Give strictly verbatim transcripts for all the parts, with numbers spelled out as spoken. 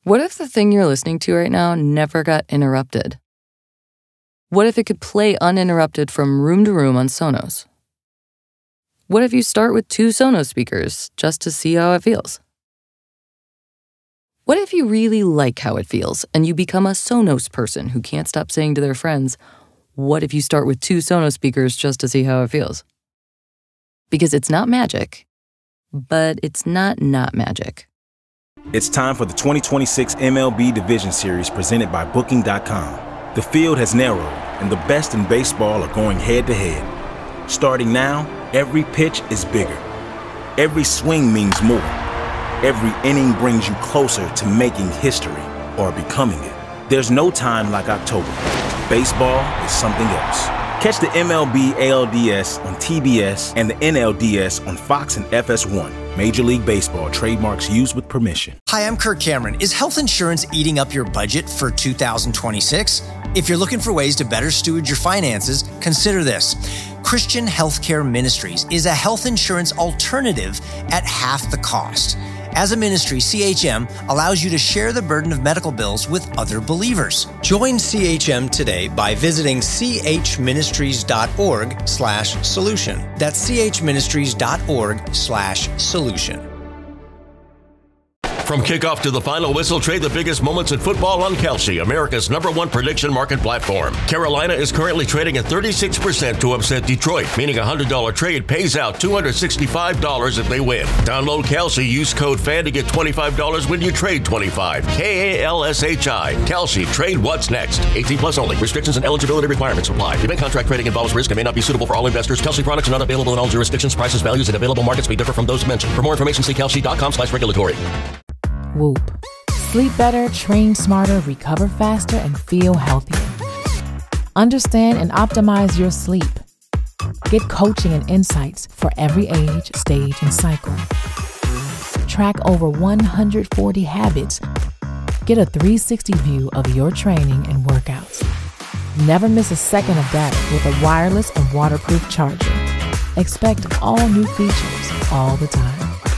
What if the thing you're listening to right now never got interrupted? What if it could play uninterrupted from room to room on Sonos? What if you start with two Sonos speakers just to see how it feels? What if you really like how it feels and you become a Sonos person who can't stop saying to their friends, what if you start with two Sonos speakers just to see how it feels? Because it's not magic, but it's not not magic. It's time for the twenty twenty-six M L B Division Series presented by Booking dot com. The field has narrowed, and the best in baseball are going head-to-head. Starting now, every pitch is bigger. Every swing means more. Every inning brings you closer to making history or becoming it. There's no time like October. Baseball is something else. Catch the M L B A L D S on T B S and the N L D S on Fox and F S one. Major League Baseball trademarks used with permission. Hi, I'm Kirk Cameron. Is health insurance eating up your budget for two thousand twenty-six? If you're looking for ways to better steward your finances, consider this. Christian Healthcare Ministries is a health insurance alternative at half the cost. As a ministry, C H M allows you to share the burden of medical bills with other believers. Join C H M today by visiting chministries.org slash solution. That's chministries.org slash solution. From kickoff to the final whistle, trade the biggest moments in football on Kalshi, America's number one prediction market platform. Carolina is currently trading at thirty-six percent to upset Detroit, meaning a one hundred dollars trade pays out two hundred sixty-five dollars if they win. Download Kalshi, use code FAN to get twenty-five dollars when you trade twenty-five. K A L S H I. Kalshi, trade what's next. eighteen plus only. Restrictions and eligibility requirements apply. Event contract trading involves risk and may not be suitable for all investors. Kalshi products are not available in all jurisdictions. Prices, values, and available markets may differ from those mentioned. For more information, see kalshi.com slash regulatory. Whoop. Sleep better, train smarter, recover faster, and feel healthier. Understand and optimize your sleep. Get coaching and insights for every age, stage, and cycle. Track over one hundred forty habits. Get a three sixty view of your training and workouts. Never miss a second of data with a wireless and waterproof charger. Expect all new features all the time.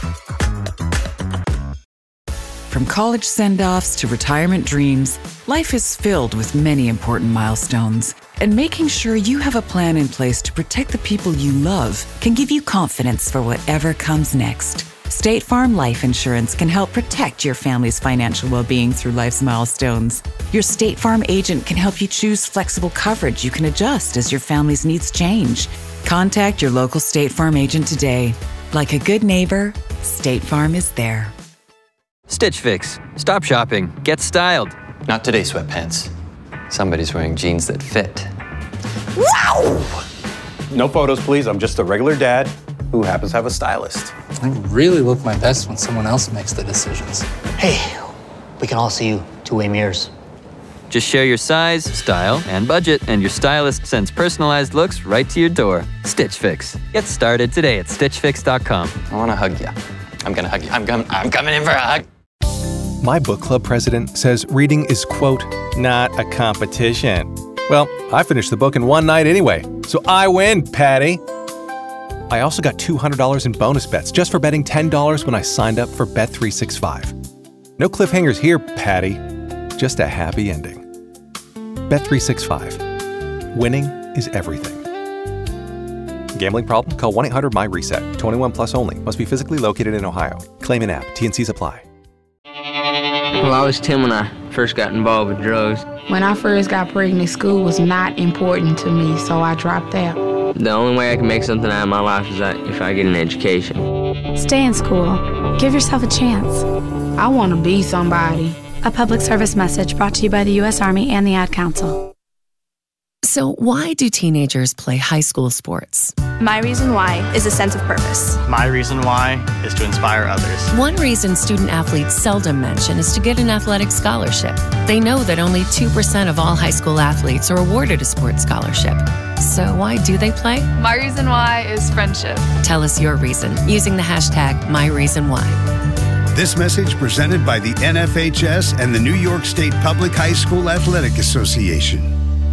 From college send-offs to retirement dreams, life is filled with many important milestones. And making sure you have a plan in place to protect the people you love can give you confidence for whatever comes next. State Farm Life Insurance can help protect your family's financial well-being through life's milestones. Your State Farm agent can help you choose flexible coverage you can adjust as your family's needs change. Contact your local State Farm agent today. Like a good neighbor, State Farm is there. Stitch Fix. Stop shopping. Get styled. Not today, sweatpants. Somebody's wearing jeans that fit. Wow! No photos, please. I'm just a regular dad who happens to have a stylist. I really look my best when someone else makes the decisions. Hey, we can all see you two-way mirrors. Just share your size, style, and budget, and your stylist sends personalized looks right to your door. Stitch Fix. Get started today at stitch fix dot com. I want to hug you. I'm going to hug you. I'm, com- I'm coming in for a hug. My book club president says reading is, quote, not a competition. Well, I finished the book in one night anyway, so I win, Patty. I also got two hundred dollars in bonus bets just for betting ten dollars when I signed up for Bet three sixty-five. No cliffhangers here, Patty. Just a happy ending. Bet three sixty-five. Winning is everything. Gambling problem? Call one eight hundred my reset. twenty-one plus only. Must be physically located in Ohio. Claim in app. T and C's apply. Well, I was ten when I first got involved with drugs. When I first got pregnant, school was not important to me, so I dropped out. The only way I can make something out of my life is that if I get an education. Stay in school. Give yourself a chance. I want to be somebody. A public service message brought to you by the U S Army and the Ad Council. So why do teenagers play high school sports? My reason why is a sense of purpose. My reason why is to inspire others. One reason student athletes seldom mention is to get an athletic scholarship. They know that only two percent of all high school athletes are awarded a sports scholarship. So why do they play? My reason why is friendship. Tell us your reason using the hashtag MyReasonWhy. This message presented by the N F H S and the New York State Public High School Athletic Association.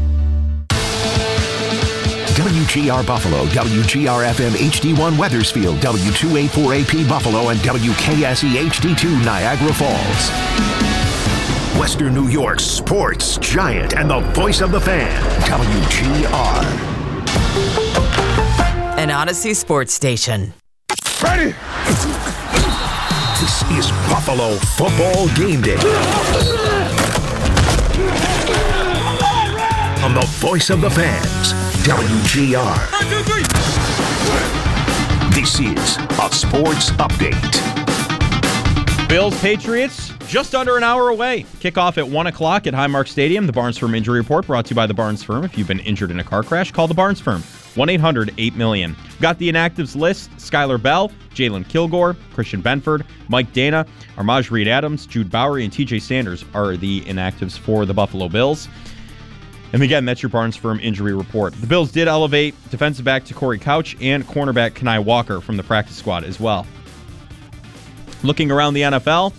W G R Buffalo, W G R F M H D one Wethersfield, W two eighty-four A P Buffalo, and W K S E H D two Niagara Falls. Western New York's sports giant and the voice of the fan, W G R. An Odyssey sports station. Ready? This is Buffalo Football Game Day. On the voice of the fans, W G R. This is a sports update. Bills Patriots just under an hour away. Kickoff at one o'clock at Highmark Stadium. The Barnes Firm Injury Report brought to you by the Barnes Firm. If you've been injured in a car crash, call the Barnes Firm. one eight hundred eight million. Got the inactives list. Skylar Bell, Jalen Kilgore, Christian Benford, Mike Dana, Armaj Reed Adams, Jude Bowery, and T J Sanders are the inactives for the Buffalo Bills. And again, that's your Barnes Firm Injury Report. The Bills did elevate defensive back to Corey Couch and cornerback Kenai Walker from the practice squad as well. Looking around the N F L,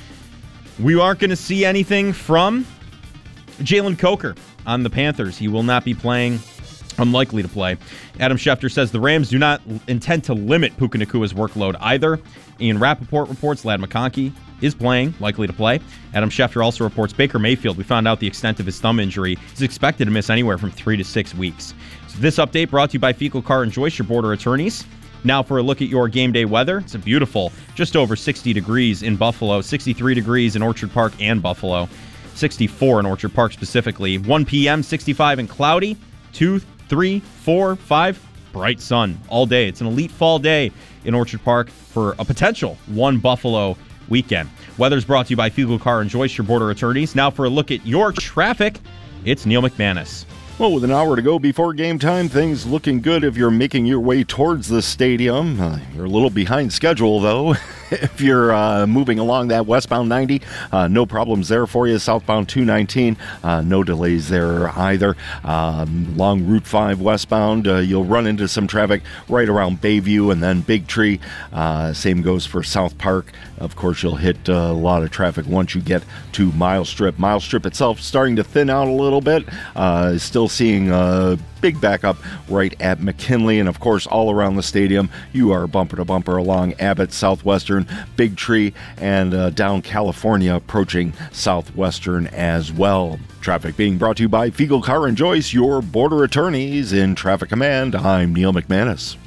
we aren't going to see anything from Jalen Coker on the Panthers. He will not be playing, unlikely to play. Adam Schefter says the Rams do not intend to limit Puka Nakua's workload either. Ian Rappaport reports Ladd McConkey is playing, likely to play. Adam Schefter also reports Baker Mayfield, we found out the extent of his thumb injury, is expected to miss anywhere from three to six weeks. So this update brought to you by Fecal Car and Joyce, your border attorneys. Now for a look at your game day weather. It's a beautiful, just over sixty degrees in Buffalo, sixty-three degrees in Orchard Park and Buffalo, sixty-four in Orchard Park specifically. one p.m., sixty-five and cloudy, two, three, four, five, bright sun all day. It's an elite fall day in Orchard Park for a potential one Buffalo weekend. Weather's brought to you by Fecal Car and Joyce, your border attorneys. Now for a look at your traffic, it's Neil McManus. Well, with an hour to go before game time, things looking good if you're making your way towards the stadium. Uh, you're a little behind schedule, though. If you're uh, moving along that westbound ninety, uh, no problems there for you. Southbound two nineteen, uh, no delays there either. Um, along Route five westbound, uh, you'll run into some traffic right around Bayview and then Big Tree. Uh, same goes for South Park. Of course, you'll hit uh, a lot of traffic once you get to Mile Strip. Mile Strip itself starting to thin out a little bit. Uh, still seeing a big backup right at McKinley, and of course all around the stadium you are bumper to bumper along Abbott, Southwestern, Big Tree, and uh, down California approaching Southwestern as well. Traffic being brought to you by Fecal Car and Joyce, your border attorneys. In Traffic Command, I'm Neil McManus.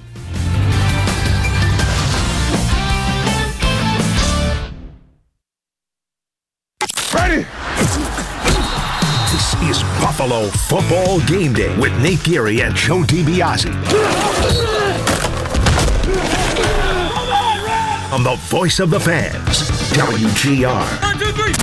Ready? This is Buffalo Football Game Day with Nate Geary and Joe DiBiase. On the voice of the fans, W G R. One, two, three.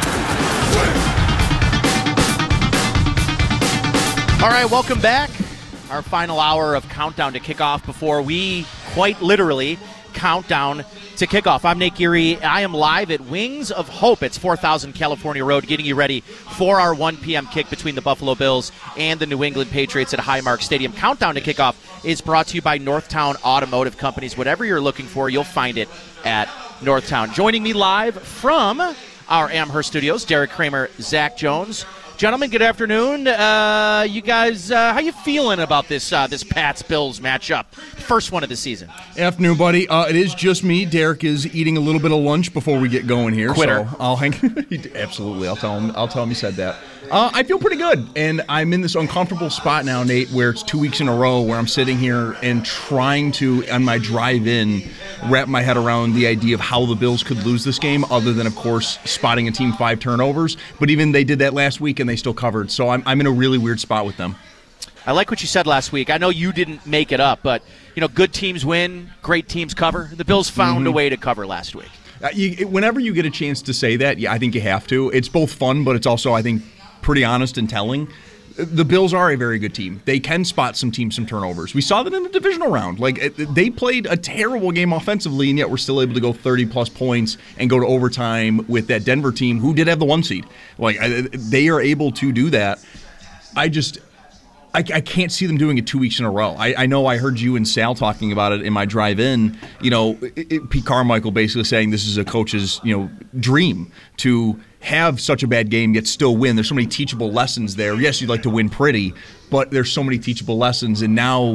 All right, welcome back. Our final hour of countdown to kickoff before we quite literally count down to kickoff. I'm Nate Geary. I am live at Wings of Hope. It's four thousand California Road, getting you ready for our one p.m. kick between the Buffalo Bills and the New England Patriots at Highmark Stadium. Countdown to kickoff is brought to you by Northtown Automotive Companies. Whatever you're looking for, you'll find it at Northtown. Joining me live from our Amherst studios, Derek Kramer, Zach Jones. Gentlemen, good afternoon. Uh, you guys, uh, how you feeling about this uh, this Pats-Bills matchup? First one of the season. Afternoon, buddy. Uh, it is just me. Derek is eating a little bit of lunch before we get going here. Quitter. So I'll hang. Absolutely. I'll tell him. I'll tell him he said that. Uh, I feel pretty good, and I'm in this uncomfortable spot now, Nate, where it's two weeks in a row where I'm sitting here and trying to, on my drive-in, wrap my head around the idea of how the Bills could lose this game, other than, of course, spotting a team five turnovers. But even they did that last week, and they still covered. So I'm I'm in a really weird spot with them. I like what you said last week. I know you didn't make it up, but you know, good teams win, great teams cover. The Bills found mm-hmm. a way to cover last week. Uh, you, whenever you get a chance to say that, yeah, I think you have to. It's both fun, but it's also, I think, pretty honest and telling. The Bills are a very good team. They can spot some teams some turnovers. We saw that in the divisional round. Like, they played a terrible game offensively, and yet we're still able to go thirty-plus points and go to overtime with that Denver team, who did have the one seed. Like, they are able to do that. I just... I, I can't see them doing it two weeks in a row. I, I know I heard you and Sal talking about it in my drive-in. You know, it, it, Pete Carmichael basically saying this is a coach's, you know, dream to have such a bad game yet still win. There's so many teachable lessons there. Yes, you'd like to win pretty, but there's so many teachable lessons. And now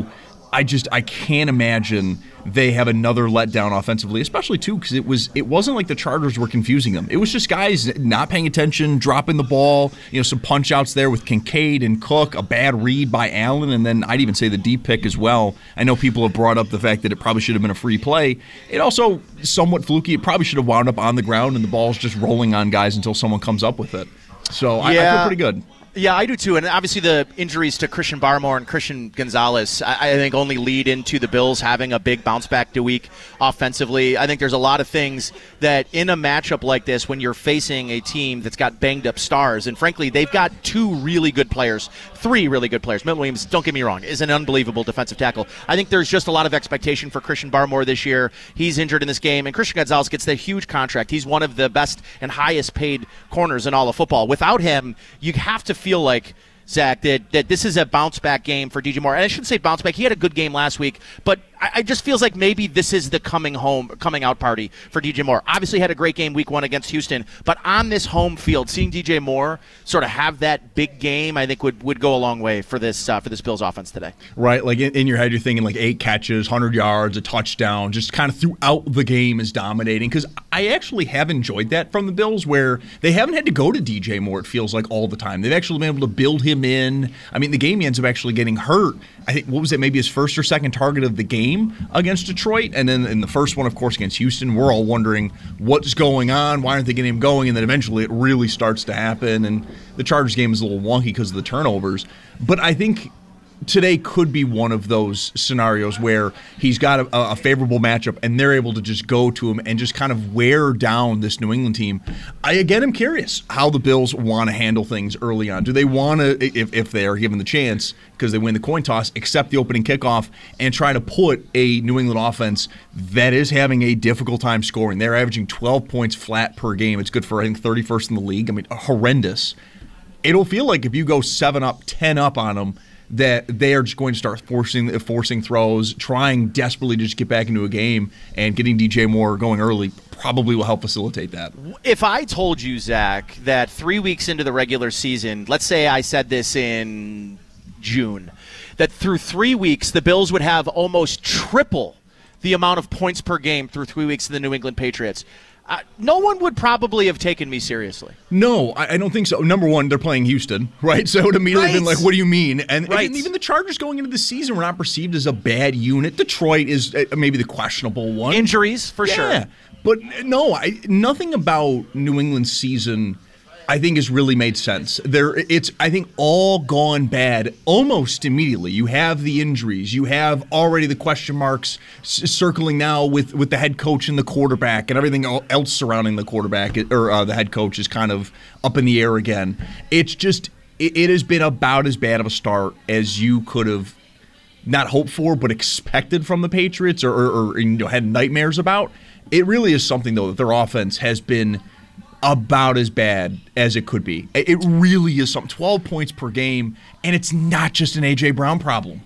I just I can't imagine they have another letdown offensively, especially too because it was it wasn't like the Chargers were confusing them. It was just guys not paying attention, dropping the ball. You know, some punch outs there with Kincaid and Cook, a bad read by Allen, and then I'd even say the deep pick as well. I know people have brought up the fact that it probably should have been a free play. It also somewhat fluky. It probably should have wound up on the ground and the ball's just rolling on guys until someone comes up with it. So yeah. I, I feel pretty good. Yeah, I do too. And obviously the injuries to Christian Barmore and Christian Gonzalez, I, I think only lead into the Bills having a big bounce back week offensively. I think there's a lot of things that in a matchup like this, when you're facing a team that's got banged up stars, and frankly, they've got two really good players, three really good players. Milton Williams, don't get me wrong, is an unbelievable defensive tackle. I think there's just a lot of expectation for Christian Barmore this year. He's injured in this game, and Christian Gonzalez gets that huge contract. He's one of the best and highest paid corners in all of football. Without him, you have to feel like, Zach, that, that this is a bounce-back game for D J Moore. And I shouldn't say bounce-back. He had a good game last week, but I, I just feels like maybe this is the coming home, coming out party for D J Moore. Obviously had a great game week one against Houston, but on this home field, seeing D J Moore sort of have that big game, I think would, would go a long way for this uh, for this Bills offense today. Right, like in, in your head, you're thinking like eight catches, one hundred yards, a touchdown, just kind of throughout the game is dominating. Because I actually have enjoyed that from the Bills, where they haven't had to go to D J Moore, it feels like, all the time. They've actually been able to build him in. I mean, the game he ends up actually getting hurt. I think, what was it, maybe his first or second target of the game against Detroit? And then in the first one, of course, against Houston, we're all wondering what's going on, why aren't they getting him going? And then eventually it really starts to happen. And the Chargers game is a little wonky because of the turnovers. But I think today could be one of those scenarios where he's got a, a favorable matchup and they're able to just go to him and just kind of wear down this New England team. I, again, am curious how the Bills want to handle things early on. Do they want to, if, if they are given the chance, because they win the coin toss, accept the opening kickoff and try to put a New England offense that is having a difficult time scoring? They're averaging twelve points flat per game. It's good for, I think, thirty-first in the league. I mean, horrendous. It'll feel like if you go seven up, ten up on them, that they are just going to start forcing forcing throws, trying desperately to just get back into a game, and getting D J Moore going early probably will help facilitate that. If I told you, Zach, that three weeks into the regular season, let's say I said this in June, that through three weeks the Bills would have almost triple the amount of points per game through three weeks of the New England Patriots, Uh, no one would probably have taken me seriously. No, I, I don't think so. Number one, they're playing Houston, right? So it would immediately right. been like, what do you mean? And, right. and even the Chargers going into the season were not perceived as a bad unit. Detroit is uh, maybe the questionable one. Injuries, for yeah. sure. But no, I, nothing about New England's season I think has really made sense. There, it's I think all gone bad almost immediately. You have the injuries, you have already the question marks c- circling now with, with the head coach and the quarterback, and everything else surrounding the quarterback or uh, the head coach is kind of up in the air again. It's just it, it has been about as bad of a start as you could have not hoped for, but expected from the Patriots, or, or, or you know, had nightmares about. It really is something though that their offense has been about as bad as it could be. It really is something. twelve points per game, and it's not just an A J. Brown problem.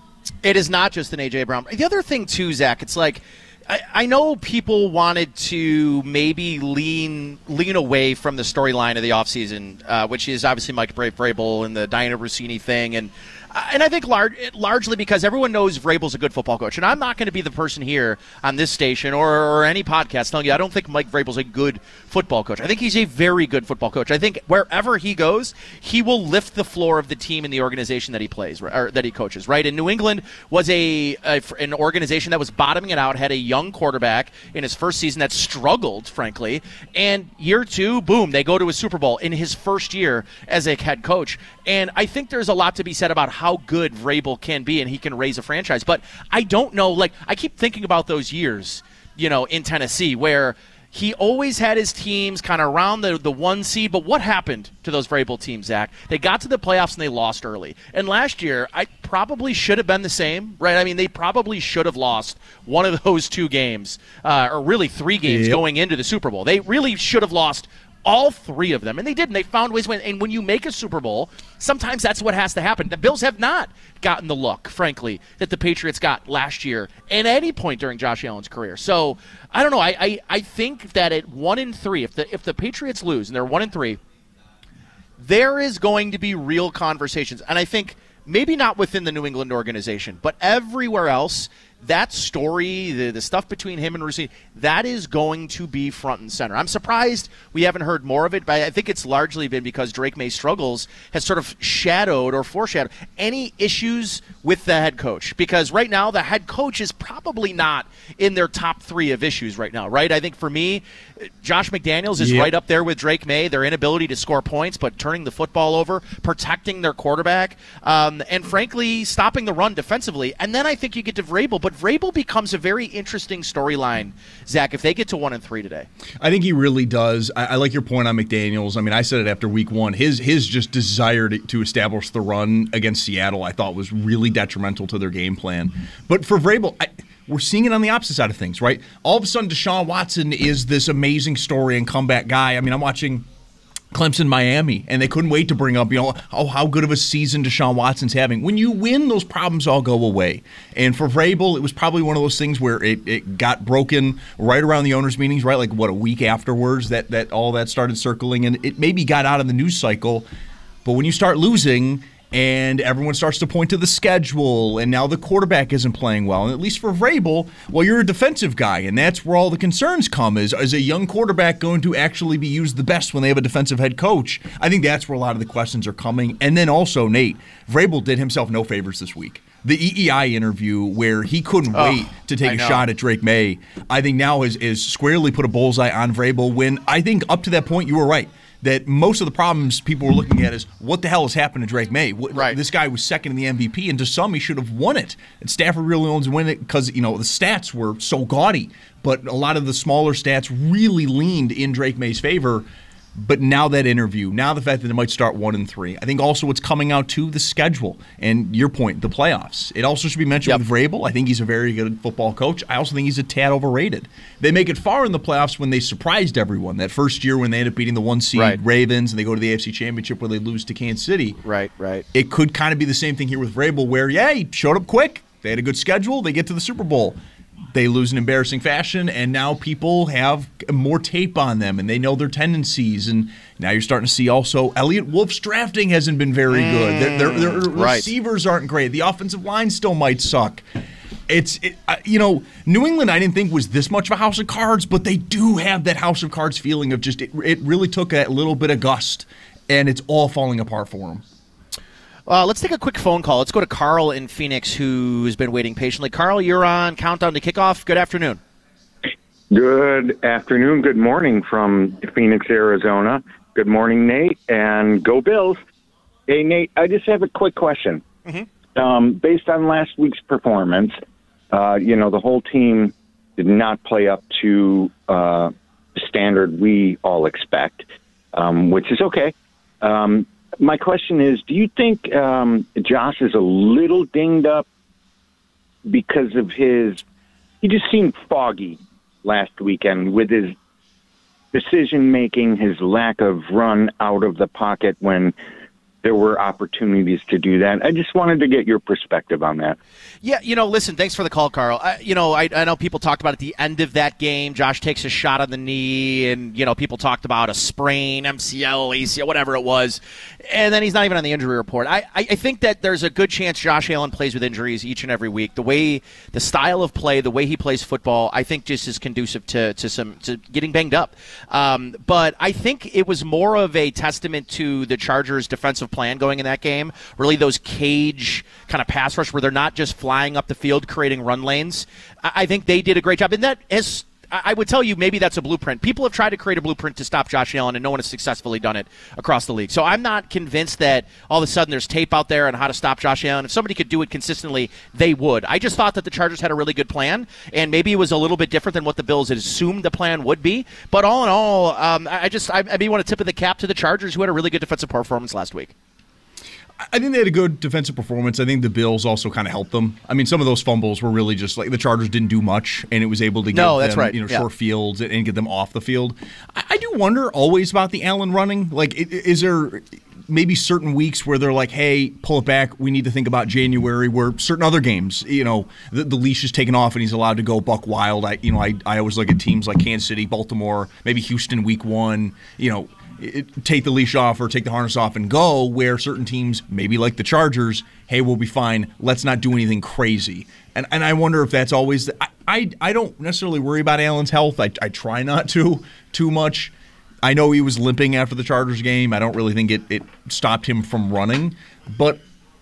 It is not just an A J. Brown. The other thing, too, Zach, it's like, I, I know people wanted to maybe lean lean away from the storyline of the offseason, uh, which is obviously Mike Vrabel and the Diana Rossini thing, and And I think lar- largely because everyone knows Vrabel's a good football coach. And I'm not going to be the person here on this station or, or any podcast telling you I don't think Mike Vrabel's a good football coach. I think he's a very good football coach. I think wherever he goes, he will lift the floor of the team and the organization that he plays or that he coaches, right? And New England was a, a an organization that was bottoming it out, had a young quarterback in his first season that struggled, frankly. And year two, boom, they go to a Super Bowl in his first year as a head coach. And I think there's a lot to be said about how good Vrabel can be, and he can raise a franchise. But I don't know, like, I keep thinking about those years, you know, in Tennessee where he always had his teams kind of around the, the one seed. But what happened to those Vrabel teams, Zach? They got to the playoffs and they lost early. And last year, I probably should have been the same, right? I mean, they probably should have lost one of those two games, uh, or really three games yep. going into the Super Bowl. They really should have lost all three of them, and they did, and they found ways to win. And when you make a Super Bowl, sometimes that's what has to happen. The Bills have not gotten the look, frankly, that the Patriots got last year at any point during Josh Allen's career. So I don't know. I, I, I think that at one and three, if the if the Patriots lose and they're one and three, there is going to be real conversations. And I think maybe not within the New England organization, but everywhere else, that story, the, the stuff between him and Rossini, that is going to be front and center. I'm surprised we haven't heard more of it, but I think it's largely been because Drake May's struggles has sort of shadowed or foreshadowed any issues with the head coach. Because right now, the head coach is probably not in their top three of issues right now, right? I think for me, Josh McDaniels is yep. right up there with Drake May, their inability to score points, but turning the football over, protecting their quarterback, um, and frankly, stopping the run defensively. And then I think you get to Vrabel, but Vrabel becomes a very interesting storyline, Zach, if they get to one and three today. I think he really does. I, I like your point on McDaniels. I mean, I said it after week one. His his just desire to, to establish the run against Seattle, I thought, was really detrimental to their game plan. But for Vrabel, I, we're seeing it on the opposite side of things, right? All of a sudden, Deshaun Watson is this amazing story and comeback guy. I mean, I'm watching Clemson, Miami, and they couldn't wait to bring up, you know, oh, how good of a season Deshaun Watson's having. When you win, those problems all go away. And for Vrabel, it was probably one of those things where it, it got broken right around the owners' meetings, right? Like, what, a week afterwards that, that all that started circling, and it maybe got out of the news cycle. But when you start losing and everyone starts to point to the schedule, and now the quarterback isn't playing well. And at least for Vrabel, well, you're a defensive guy, and that's where all the concerns come, is, is a young quarterback going to actually be used the best when they have a defensive head coach? I think that's where a lot of the questions are coming. And then also, Nate, Vrabel did himself no favors this week. The E E I interview where he couldn't oh, wait to take I a know. shot at Drake May, I think now is, is squarely put a bullseye on Vrabel, when I think up to that point you were right. That most of the problems people were looking at is, what the hell has happened to Drake May? Right. This guy was second in the M V P, and to some, he should have won it. And Stafford really owns win it because, you know, the stats were so gaudy. But a lot of the smaller stats really leaned in Drake May's favor. But now that interview, now the fact that it might start one and three. I think also what's coming out to the schedule, and your point, the playoffs. It also should be mentioned yep. with Vrabel. I think he's a very good football coach. I also think he's a tad overrated. They make it far in the playoffs when they surprised everyone. That first year when they ended up beating the one seed right. Ravens, and they go to the A F C Championship where they lose to Kansas City. Right, right. It could kind of be the same thing here with Vrabel, where, yeah, he showed up quick. They had a good schedule. They get to the Super Bowl. They lose in embarrassing fashion, and now people have more tape on them, and they know their tendencies. And now you're starting to see also Elliott Wolf's drafting hasn't been very mm, good. Their, their, their right. receivers aren't great. The offensive line still might suck. It's it, uh, you know, New England I didn't think was this much of a house of cards, but they do have that house of cards feeling of just it, it really took a little bit of gust, and it's all falling apart for them. Uh, let's take a quick phone call. Let's go to Carl in Phoenix, who's been waiting patiently. Carl, you're on Countdown to Kickoff. Good afternoon. Good afternoon. Good morning from Phoenix, Arizona. Good morning, Nate, and go Bills. Hey, Nate, I just have a quick question. Mm-hmm. Um, based on last week's performance, uh, you know, the whole team did not play up to uh, the standard we all expect, um, which is okay. Um My question is, do you think um, Josh is a little dinged up because of his – he just seemed foggy last weekend with his decision-making, his lack of run out of the pocket when there were opportunities to do that. I just wanted to get your perspective on that. Yeah, you know, listen, thanks for the call, Carl. I, you know, I, I know people talked about at the end of that game, Josh takes a shot on the knee, and, you know, people talked about a sprain, M C L, A C L, whatever it was, and then he's not even on the injury report. I, I, I think that there's a good chance Josh Allen plays with injuries each and every week. The way, the style of play, the way he plays football, I think just is conducive to, to some to getting banged up. Um, but I think it was more of a testament to the Chargers' defensive plan going in that game, really those cage kind of pass rush where they're not just flying up the field creating run lanes. I think they did a great job, and that is, I would tell you, maybe that's a blueprint. People have tried to create a blueprint to stop Josh Allen, and no one has successfully done it across the league. So I'm not convinced that all of a sudden there's tape out there on how to stop Josh Allen. If somebody could do it consistently, they would. I just thought that the Chargers had a really good plan, and maybe it was a little bit different than what the Bills had assumed the plan would be. But all in all, um, I just I, I maybe want to tip of the cap to the Chargers, who had a really good defensive performance last week. I think they had a good defensive performance. I think the Bills also kind of helped them. I mean, some of those fumbles were really just like the Chargers didn't do much, and it was able to get no, that's them, right. you know, yeah. short fields and get them off the field. I, I do wonder always about the Allen running. Like, is there maybe certain weeks where they're like, hey, pull it back. We need to think about January, where certain other games, you know, the, the leash is taken off and he's allowed to go buck wild. I, you know, I, I always look at teams like Kansas City, Baltimore, maybe Houston week one, you know, it, take the leash off or take the harness off and go, where certain teams, maybe like the Chargers, hey, we'll be fine. Let's not do anything crazy. And and I wonder if that's always the, I, I I don't necessarily worry about Allen's health. I I try not to too much. I know he was limping after the Chargers game. I don't really think it, it stopped him from running. But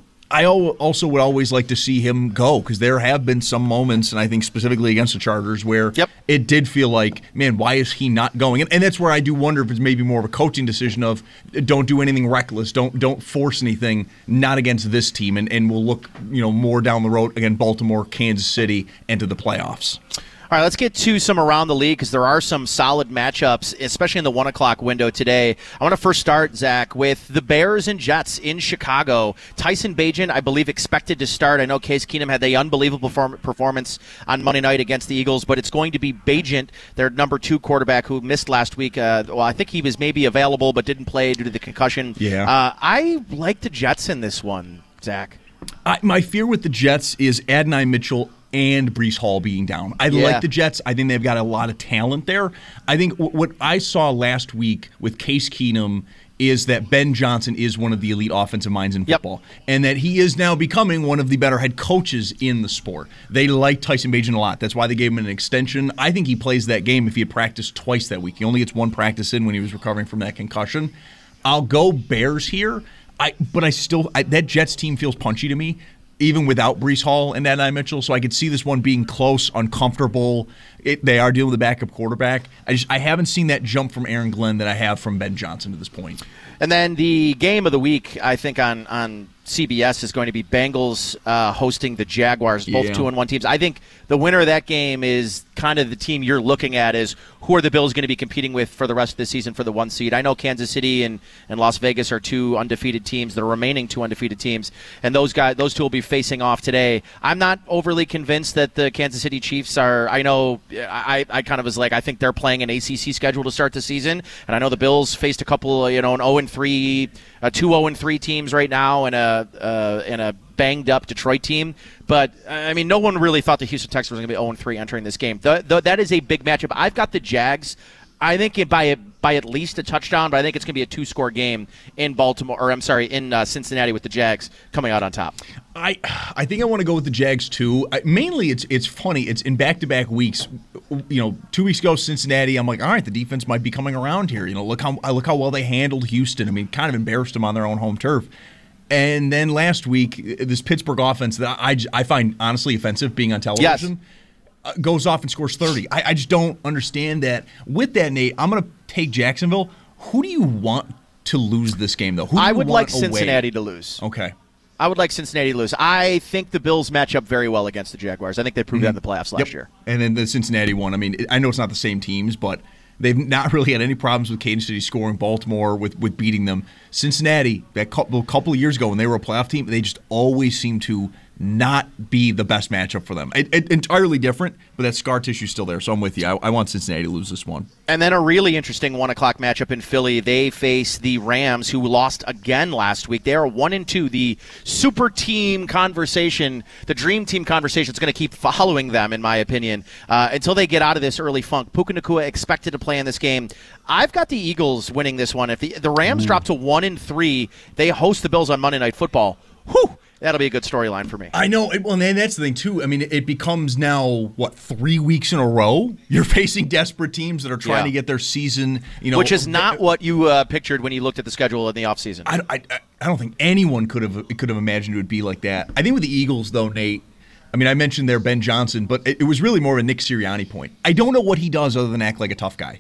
I also would always like to see him go, because there have been some moments, and I think specifically against the Chargers, where yep. it did feel like, man, why is he not going? And, and that's where I do wonder if it's maybe more of a coaching decision of don't do anything reckless, don't don't force anything, not against this team, and, and we'll look you know more down the road, again, Baltimore, Kansas City, and to the playoffs. All right, let's get to some around the league, because there are some solid matchups, especially in the one o'clock window today. I want to first start, Zach, with the Bears and Jets in Chicago. Tyson Bagent, I believe, expected to start. I know Case Keenum had the unbelievable perform- performance on Monday night against the Eagles, but it's going to be Bagent, their number two quarterback, who missed last week. Uh, well, I think he was maybe available but didn't play due to the concussion. Yeah. Uh, I like the Jets in this one, Zach. I, my fear with the Jets is Adonai Mitchell and Breece Hall being down. I yeah. like the Jets. I think they've got a lot of talent there. I think w- what I saw last week with Case Keenum is that Ben Johnson is one of the elite offensive minds in football, yep. and that he is now becoming one of the better head coaches in the sport. They like Tyson Bagent a lot. That's why they gave him an extension. I think he plays that game if he had practiced twice that week. He only gets one practice in when he was recovering from that concussion. I'll go Bears here, I but I still I, that Jets team feels punchy to me, even without Breece Hall and Adonai Mitchell, so I could see this one being close, uncomfortable. It, they are dealing with a backup quarterback. I just I haven't seen that jump from Aaron Glenn that I have from Ben Johnson to this point. And then the game of the week, I think, on, on C B S is going to be Bengals uh, hosting the Jaguars, both yeah. two and one teams. I think the winner of that game is kind of the team you're looking at is who are the Bills going to be competing with for the rest of the season for the one seed. I know Kansas City and, and Las Vegas are two undefeated teams, the remaining two undefeated teams, and those guys, those two will be facing off today. I'm not overly convinced that the Kansas City Chiefs are, I know, I, I kind of was like, I think they're playing an A C C schedule to start the season, and I know the Bills faced a couple, you know, an oh and three, uh, two oh and three teams right now, and a uh, and a banged up Detroit team. But I mean, no one really thought the Houston Texans were going to be oh and three entering this game. The, the, that is a big matchup. I've got the Jags. I think it by by at least a touchdown, but I think it's going to be a two-score game in Baltimore, or I'm sorry, in uh, Cincinnati with the Jags coming out on top. I I think I want to go with the Jags too. I, mainly, it's it's funny. It's in back-to-back weeks. You know, two weeks ago, Cincinnati. I'm like, all right, the defense might be coming around here. You know, look how look how well they handled Houston. I mean, kind of embarrassed them on their own home turf. And then last week, this Pittsburgh offense that I, I find honestly offensive being on television. Yes. Uh, goes off and scores thirty. I, I just don't understand that. With that, Nate, I'm going to take Jacksonville. Who do you want to lose this game, though? Who do I you would want like Cincinnati away? to lose. Okay. I would like Cincinnati to lose. I think the Bills match up very well against the Jaguars. I think they proved Mm-hmm. that in the playoffs last Yep. year. And then the Cincinnati one. I mean, I know it's not the same teams, but they've not really had any problems with Kansas City scoring, Baltimore with, with beating them. Cincinnati, that couple, couple of years ago when they were a playoff team, they just always seem to not be the best matchup for them. It, it, entirely different, but that scar tissue is still there, so I'm with you. I, I want Cincinnati to lose this one. And then a really interesting one o'clock matchup in Philly. They face the Rams, who lost again last week. They are one and two. The super team conversation, the dream team conversation, is going to keep following them, in my opinion, uh, until they get out of this early funk. Puka Nacua expected to play in this game. I've got the Eagles winning this one. If the, the Rams mm. drop to one and three, they host the Bills on Monday Night Football. Whew! That'll be a good storyline for me. I know. Well, and that's the thing, too. I mean, it becomes now, what, three weeks in a row? You're facing desperate teams that are trying Yeah. to get their season, you know. Which is not what you uh, pictured when you looked at the schedule in the offseason. I, I, I don't think anyone could have could have imagined it would be like that. I think with the Eagles, though, Nate, I mean, I mentioned there Ben Johnson, but it, it was really more of a Nick Sirianni point. I don't know what he does other than act like a tough guy.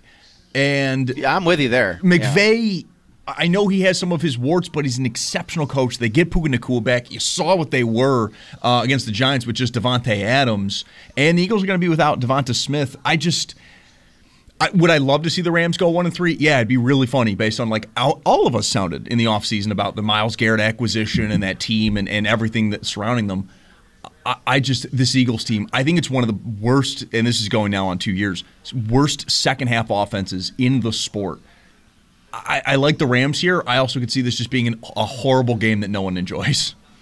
And yeah, I'm with you there. McVay... Yeah. I know he has some of his warts, but he's an exceptional coach. They get Puka Nacua back. You saw what they were uh, against the Giants with just Devontae Adams. And the Eagles are going to be without Devonta Smith. I just I, – would I love to see the Rams go one and three? Yeah, it'd be really funny based on like how all of us sounded in the offseason about the Myles Garrett acquisition and that team and, and everything that's surrounding them. I, I just – this Eagles team, I think it's one of the worst – and this is going now on two years – worst second-half offenses in the sport. I, I like the Rams here. I also could see this just being an, a horrible game that no one enjoys.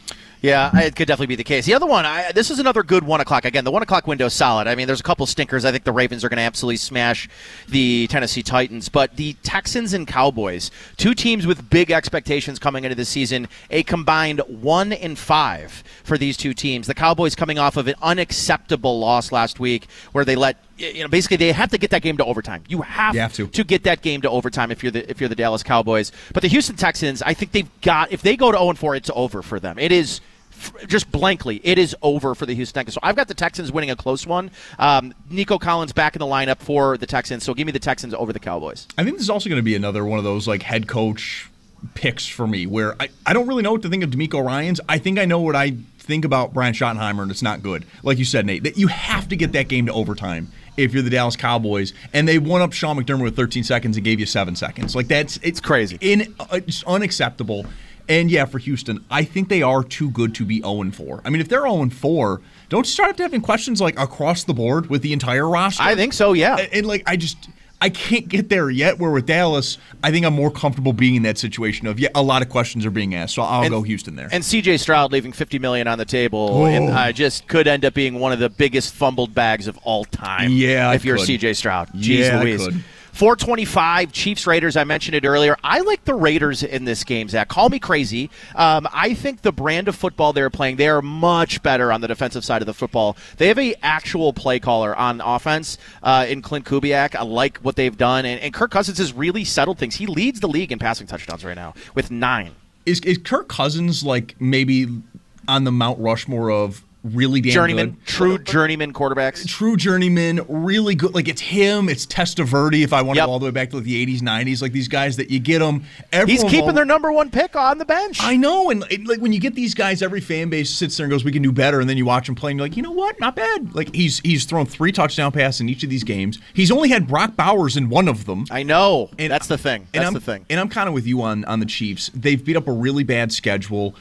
Yeah, it could definitely be the case. The other one, I, this is another good one o'clock. Again, the one o'clock window is solid. I mean, there's a couple stinkers. I think the Ravens are going to absolutely smash the Tennessee Titans. But the Texans and Cowboys, two teams with big expectations coming into this season, a combined one and five for these two teams. The Cowboys coming off of an unacceptable loss last week where they let, you know, basically they have to get that game to overtime. You have, you have to. to get that game to overtime if you're the if you're the Dallas Cowboys. But the Houston Texans, I think they've got, if they go to oh and four, it's over for them. It is. Just blankly, it is over for the Houston Texans. So I've got the Texans winning a close one. Um, Nico Collins back in the lineup for the Texans, so give me the Texans over the Cowboys. I think this is also going to be another one of those like head coach picks for me where I, I don't really know what to think of DeMeco Ryans. I think I know what I think about Brian Schottenheimer, and it's not good. Like you said, Nate, that you have to get that game to overtime if you're the Dallas Cowboys, and they won up Sean McDermott with thirteen seconds and gave you seven seconds. Like that's it's crazy, in, it's unacceptable. And, yeah, for Houston, I think they are too good to be oh and four. I mean, if they're oh and four, don't you start having questions, like, across the board with the entire roster? I think so, yeah. And, and, like, I just – I can't get there yet, where with Dallas, I think I'm more comfortable being in that situation of, yeah, a lot of questions are being asked, so I'll and, go Houston there. And C J Stroud leaving fifty million dollars on the table oh. and uh, just could end up being one of the biggest fumbled bags of all time. Yeah, if I you're could. C J Stroud. Jeez yeah, Louise. I could. four twenty-five, Chiefs Raiders. I mentioned it earlier. I like the Raiders in this game, Zach. Call me crazy. Um, I think the brand of football they're playing, they are much better on the defensive side of the football. They have a actual play caller on offense uh, in Clint Kubiak. I like what they've done, and, and Kirk Cousins has really settled things. He leads the league in passing touchdowns right now with nine. Is is Kirk Cousins like maybe on the Mount Rushmore of really damn journeyman, good. True journeyman quarterbacks. True journeyman, really good. Like, it's him, it's Testaverde, if I want yep. to go all the way back to like the eighties, nineties. Like, these guys that you get them. He's keeping all, their number one pick on the bench. I know. And, and, like, when you get these guys, every fan base sits there and goes, we can do better. And then you watch him play and you're like, you know what? Not bad. Like, he's he's thrown three touchdown passes in each of these games. He's only had Brock Bowers in one of them. I know. And That's the thing. That's and the thing. And I'm kind of with you on, on the Chiefs. They've beat up a really bad schedule.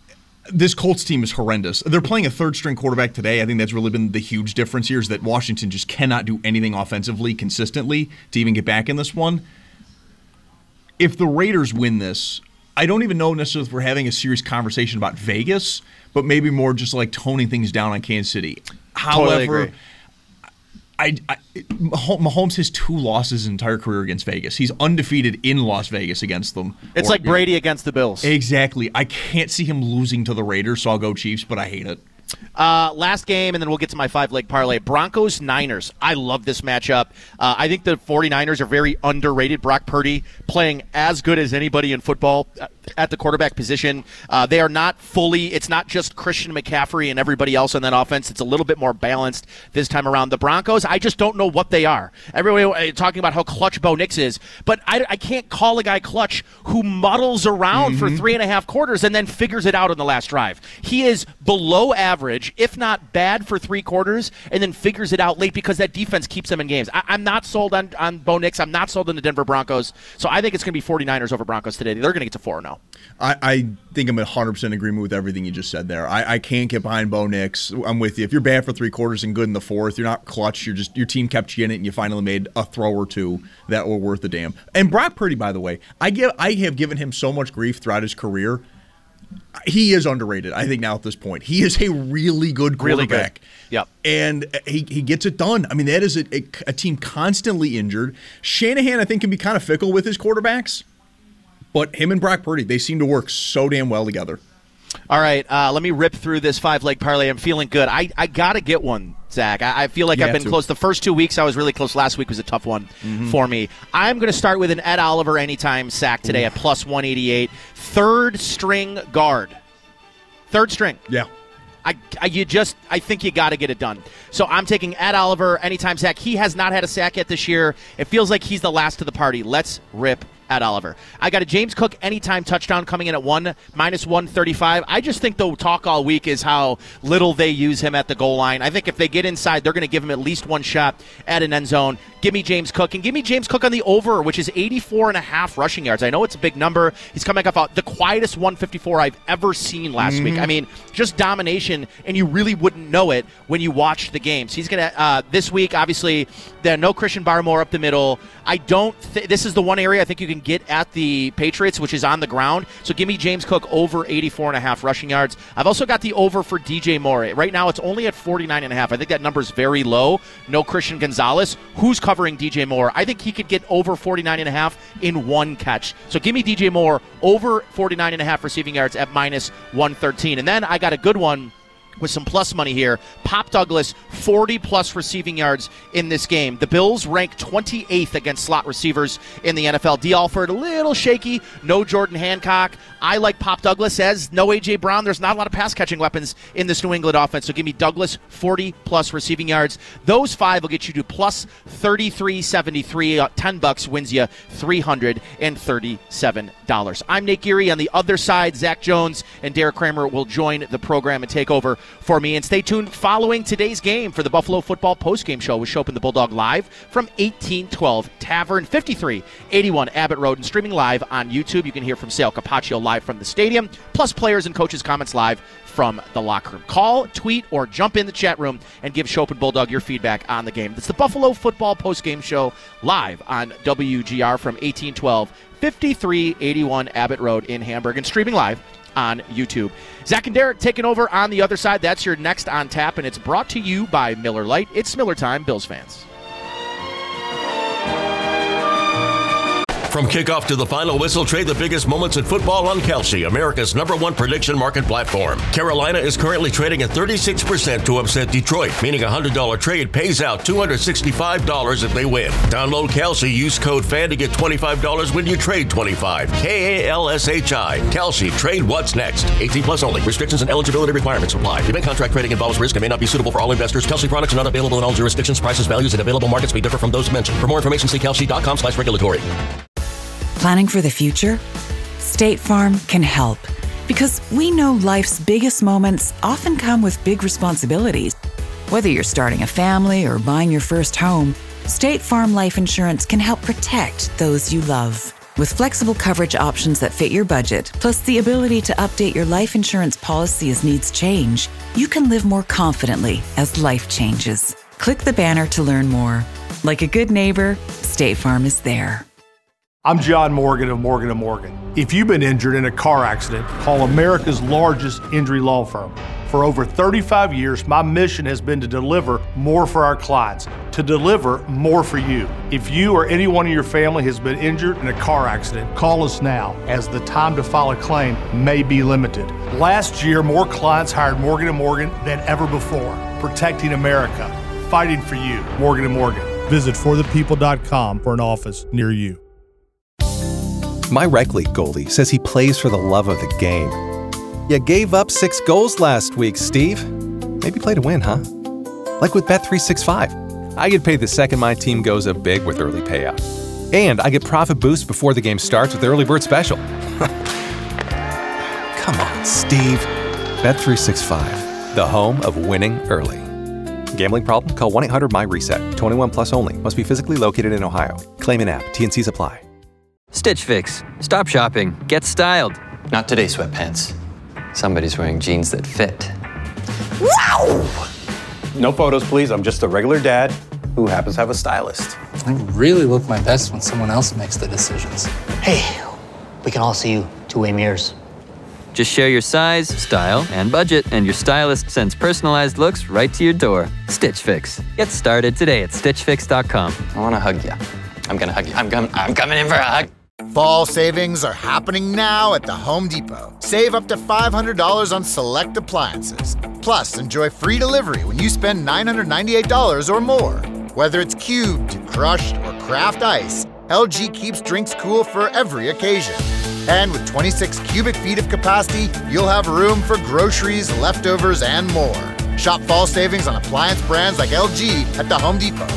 This Colts team is horrendous. They're playing a third-string quarterback today. I think that's really been the huge difference here is that Washington just cannot do anything offensively consistently to even get back in this one. If the Raiders win this, I don't even know necessarily if we're having a serious conversation about Vegas, but maybe more just like toning things down on Kansas City. Totally However, agree. I, I, Mahomes has two losses his entire career against Vegas. He's undefeated in Las Vegas against them. It's or, like Brady against the Bills. Exactly. I can't see him losing to the Raiders, so I'll go Chiefs, but I hate it. Uh, last game, and then we'll get to my five-leg parlay. Broncos-Niners. I love this matchup. Uh, I think the 49ers are very underrated. Brock Purdy playing as good as anybody in football at the quarterback position. Uh, they are not fully – it's not just Christian McCaffrey and everybody else on that offense. It's a little bit more balanced this time around. The Broncos, I just don't know what they are. Everybody talking about how clutch Bo Nix is, but I, I can't call a guy clutch who muddles around mm-hmm. for three and a half quarters and then figures it out on the last drive. He is below average, if not bad, for three quarters, and then figures it out late because that defense keeps them in games. I, I'm not sold on, on Bo Nix. I'm not sold on the Denver Broncos. So I think it's going to be 49ers over Broncos today. They're going to get to four and oh. I, I think I'm in one hundred percent agreement with everything you just said there. I, I can't get behind Bo Nix. I'm with you. If you're bad for three quarters and good in the fourth, you're not clutch. You're just your team kept you in it, and you finally made a throw or two that were worth a damn. And Brock Purdy, by the way, I give I have given him so much grief throughout his career. He is underrated, I think, now at this point. He is a really good quarterback. Really good. Yep. And he, he gets it done. I mean, that is a, a, a team constantly injured. Shanahan, I think, can be kind of fickle with his quarterbacks. But him and Brock Purdy, they seem to work so damn well together. All right, uh, let me rip through this five-leg parlay. I'm feeling good. I, I got to get one, Zach. I, I feel like You I've have been to. close. The first two weeks I was really close. Last week was a tough one Mm-hmm. for me. I'm going to start with an Ed Oliver anytime sack today at plus one eighty-eight. Third string guard. Third string. Yeah. I, I you just I think you got to get it done. So I'm taking Ed Oliver anytime sack. He has not had a sack yet this year. It feels like he's the last of the party. Let's rip Ed Oliver. I got a James Cook anytime touchdown coming in at one minus one thirty-five. I just think the talk all week is how little they use him at the goal line. I think if they get inside, they're going to give him at least one shot at an end zone. give me James Cook, and give me James Cook on the over, which is eighty-four and a half rushing yards. I know it's a big number. He's coming off a, the quietest one fifty-four I've ever seen last mm-hmm. week. I mean, just domination, and you really wouldn't know it when you watched the games. He's going to, uh, this week, obviously, there no Christian Barmore up the middle. I don't, th- this is the one area I think you can get at the Patriots, which is on the ground. So give me James Cook over eighty-four and a half rushing yards. I've also got the over for D J Moore. Right now, it's only at forty-nine and a half. I think that number's very low. No Christian Gonzalez. Who's covering D J Moore? I think he could get over forty-nine and a half in one catch. So give me D J Moore over forty-nine and a half receiving yards at minus one thirteen. And then I got a good one with some plus money here. Pop Douglas, forty plus receiving yards in this game. The Bills rank twenty-eighth against slot receivers in the N F L. D. Alford, a little shaky. No Jordan Hancock. I like Pop Douglas as no A J. Brown. There's not a lot of pass-catching weapons in this New England offense, so give me Douglas, forty plus receiving yards. Those five will get you to plus thirty-three seventy-three. Uh, ten bucks wins you three hundred thirty-seven dollars. I'm Nate Geary. On the other side, Zach Jones and Derek Kramer will join the program and take over for me. And stay tuned following today's game for the Buffalo Football postgame show with Shope and the Bulldog live from eighteen twelve Tavern, fifty-three eighty-one Abbott Road, and streaming live on YouTube. You can hear from Sale Capaccio live from the stadium, plus players and coaches' comments live from the locker room. Call, tweet, or jump in the chat room and give Shope and Bulldog your feedback on the game. It's the Buffalo Football postgame show live on W G R from eighteen twelve fifty-three eighty-one Abbott Road in Hamburg, and streaming live on YouTube. Zach and Derek taking over on the other side. That's your next on tap, and it's brought to you by Miller Lite. It's Miller time, Bills fans. From kickoff to the final whistle, trade the biggest moments in football on Kalshi, America's number one prediction market platform. Carolina is currently trading at thirty-six percent to upset Detroit, meaning a one hundred dollars trade pays out two hundred sixty-five dollars if they win. Download Kalshi, use code FAN to get twenty-five dollars when you trade twenty-five dollars. K A L S H I. Kalshi. Trade what's next. eighteen plus only. Restrictions and eligibility requirements apply. Event contract trading involves risk and may not be suitable for all investors. Kalshi products are not available in all jurisdictions. Prices, values, and available markets may differ from those mentioned. For more information, see kalshi.com slash regulatory. Planning for the future? State Farm can help, because we know life's biggest moments often come with big responsibilities. Whether you're starting a family or buying your first home, State Farm Life Insurance can help protect those you love. With flexible coverage options that fit your budget, plus the ability to update your life insurance policy as needs change, you can live more confidently as life changes. Click the banner to learn more. Like a good neighbor, State Farm is there. I'm John Morgan of Morgan and Morgan. If you've been injured in a car accident, call America's largest injury law firm. For over thirty-five years, my mission has been to deliver more for our clients, to deliver more for you. If you or anyone in your family has been injured in a car accident, call us now, as the time to file a claim may be limited. Last year, more clients hired Morgan and Morgan than ever before, protecting America, fighting for you. Morgan and Morgan. Visit for the people dot com for an office near you. My rec league goalie says he plays for the love of the game. You gave up six goals last week, Steve. Maybe play to win, huh? Like with Bet three sixty-five. I get paid the second my team goes up big with early payout. And I get profit boosts before the game starts with the early bird special. Come on, Steve. Bet three sixty-five, the home of winning early. Gambling problem? Call one eight hundred my reset. twenty-one plus only. Must be physically located in Ohio. Claim an app. T and C's apply. Stitch Fix. Stop shopping. Get styled. Not today, sweatpants. Somebody's wearing jeans that fit. Wow! No photos, please. I'm just a regular dad who happens to have a stylist. I really look my best when someone else makes the decisions. Hey, we can all see you two-way mirrors. Just share your size, style, and budget, and your stylist sends personalized looks right to your door. Stitch Fix. Get started today at stitch fix dot com. I want to hug you. I'm going to hug you. I'm, com- I'm coming in for a hug. Fall savings are happening now at the Home Depot. Save up to five hundred dollars on select appliances. Plus, enjoy free delivery when you spend nine hundred ninety-eight dollars or more. Whether it's cubed, crushed, or craft ice, L G keeps drinks cool for every occasion. And with twenty-six cubic feet of capacity, you'll have room for groceries, leftovers, and more. Shop fall savings on appliance brands like L G at the Home Depot.